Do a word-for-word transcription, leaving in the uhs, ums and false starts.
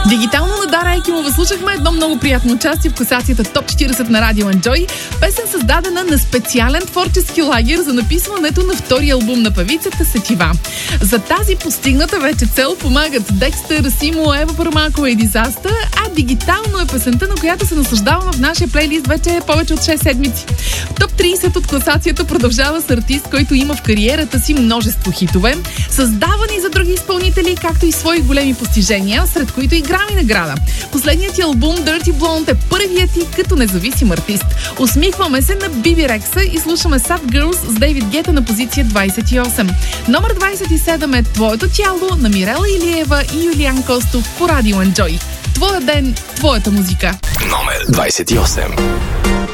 Дигитално на Дара Екимова слушахме едно много приятно участие в класацията Топ четиридесет на Радио Enjoy. Песен създадена на специален творчески лагер за написването на втори албум на певицата Сетива. За тази постигната вече цел помагат Декстър, Симо, Ева Парамакова и Дизаста, а дигитално е песента, на която се наслаждаваме в нашия плейлист вече повече от шест седмици. Топ тридесет от класацията продължава с артист, който има в кариерата си множество хитове, създавани за други изпълнители, както и свои големи постижения, сред които и Грами награда. Последният ти албум Dirty Blonde е първият ти като независим артист. Усмихваме се на Биби Рекса и слушаме Sad Girls с Дейвид Гета на позиция двадесет и осем. Номер двадесет и седем е Твоето тяло на Мирела Илиева и Юлиан Костов по Радио Enjoy. Твоя ден, твоята музика. Номер двадесет и осем.